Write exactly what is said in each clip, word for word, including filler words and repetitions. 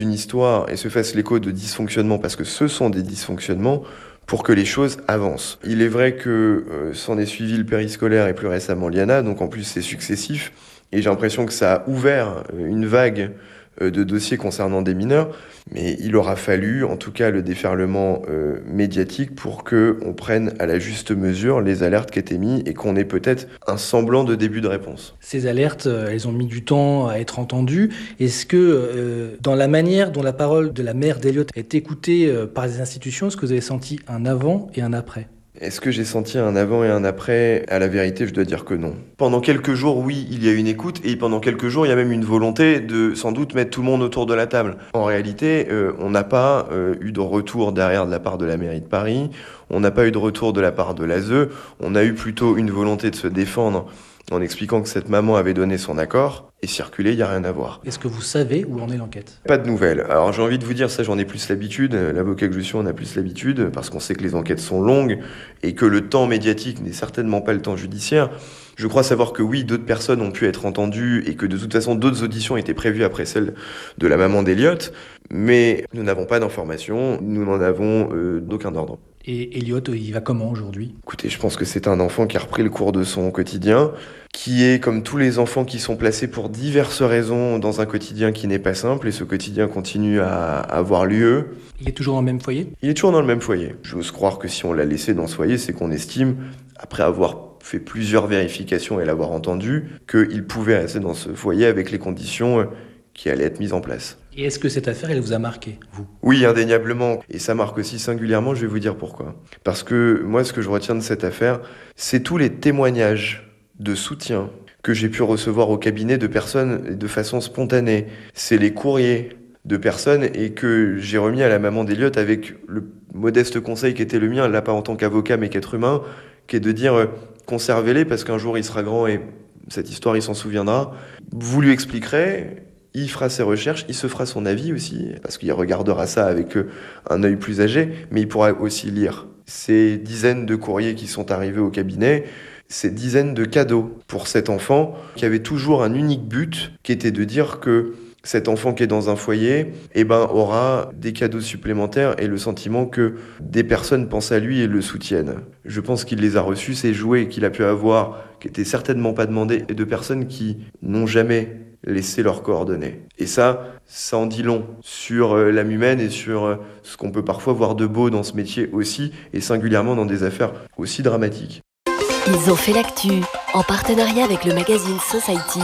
une histoire et se fasse l'écho de dysfonctionnements, parce que ce sont des dysfonctionnements, pour que les choses avancent. Il est vrai que euh, s'en est suivi le périscolaire et plus récemment l'I A N A, donc en plus c'est successif, et j'ai l'impression que ça a ouvert une vague de dossiers concernant des mineurs, mais il aura fallu, en tout cas, le déferlement euh, médiatique pour qu'on prenne à la juste mesure les alertes qui étaient mises et qu'on ait peut-être un semblant de début de réponse. Ces alertes, elles ont mis du temps à être entendues. Est-ce que, euh, dans la manière dont la parole de la mère d'Elliot est écoutée euh, par les institutions, est-ce que vous avez senti un avant et un après ? Est-ce que j'ai senti un avant et un après ? À la vérité, je dois dire que non. Pendant quelques jours, oui, il y a une écoute, et pendant quelques jours, il y a même une volonté de sans doute mettre tout le monde autour de la table. En réalité, euh, on n'a pas euh, eu de retour derrière de la part de la mairie de Paris, on n'a pas eu de retour de la part de l'A S E, on a eu plutôt une volonté de se défendre en expliquant que cette maman avait donné son accord, et circuler, il n'y a rien à voir. Est-ce que vous savez où en est l'enquête ? Pas de nouvelles. Alors j'ai envie de vous dire, ça j'en ai plus l'habitude, l'avocat que je suis en a plus l'habitude, parce qu'on sait que les enquêtes sont longues, et que le temps médiatique n'est certainement pas le temps judiciaire. Je crois savoir que oui, d'autres personnes ont pu être entendues, et que de toute façon d'autres auditions étaient prévues après celle de la maman d'Elliot, mais nous n'avons pas d'informations, nous n'en avons euh, d'aucun ordre. Et Elliot, il va comment aujourd'hui ? Écoutez, je pense que c'est un enfant qui a repris le cours de son quotidien, qui est comme tous les enfants qui sont placés pour diverses raisons dans un quotidien qui n'est pas simple, et ce quotidien continue à avoir lieu. Il est toujours dans le même foyer ? Il est toujours dans le même foyer. J'ose croire que si on l'a laissé dans ce foyer, c'est qu'on estime, après avoir fait plusieurs vérifications et l'avoir entendu, qu'il pouvait rester dans ce foyer avec les conditions qui allaient être mises en place. Et est-ce que cette affaire, elle vous a marqué, vous ? Oui, indéniablement. Et ça marque aussi singulièrement, je vais vous dire pourquoi. Parce que moi, ce que je retiens de cette affaire, c'est tous les témoignages de soutien que j'ai pu recevoir au cabinet de personnes de façon spontanée. C'est les courriers de personnes et que j'ai remis à la maman d'Elliot avec le modeste conseil qui était le mien, là pas en tant qu'avocat mais qu'être humain, qui est de dire euh, conservez-les parce qu'un jour il sera grand et cette histoire il s'en souviendra. Vous lui expliquerez. Il fera ses recherches, il se fera son avis aussi, parce qu'il regardera ça avec un œil plus âgé, mais il pourra aussi lire ces dizaines de courriers qui sont arrivés au cabinet, ces dizaines de cadeaux pour cet enfant qui avait toujours un unique but, qui était de dire que cet enfant qui est dans un foyer eh ben, aura des cadeaux supplémentaires et le sentiment que des personnes pensent à lui et le soutiennent. Je pense qu'il les a reçus, ces jouets qu'il a pu avoir, qui n'étaient certainement pas demandés, et de personnes qui n'ont jamais laisser leurs coordonnées. Et ça, ça en dit long sur l'âme humaine et sur ce qu'on peut parfois voir de beau dans ce métier aussi, et singulièrement dans des affaires aussi dramatiques. Ils ont fait l'actu, en partenariat avec le magazine Society.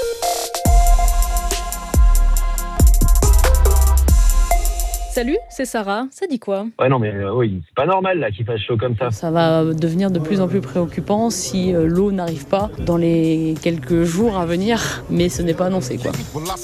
Salut, c'est Sarah, ça dit quoi ? Ouais non mais euh, oui, c'est pas normal là qu'il fasse chaud comme ça. Ça va devenir de plus en plus préoccupant si euh, l'eau n'arrive pas dans les quelques jours à venir, mais ce n'est pas annoncé quoi.